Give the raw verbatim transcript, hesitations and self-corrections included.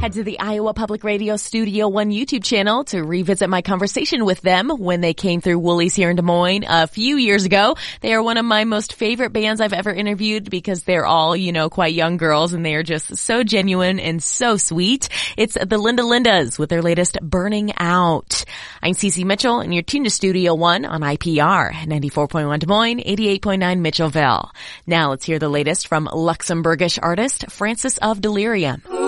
Head to the Iowa Public Radio Studio One YouTube channel to revisit my conversation with them when they came through Woolies here in Des Moines a few years ago. They are one of my most favorite bands I've ever interviewed because they're all, you know, quite young girls and they are just so genuine and so sweet. It's the Linda Lindas with their latest Burning Out. I'm Cece Mitchell and you're tuned to Studio One on I P R, ninety-four point one Des Moines, eighty-eight point nine Mitchellville. Now let's hear the latest from Luxembourgish artist Francis of Delirium.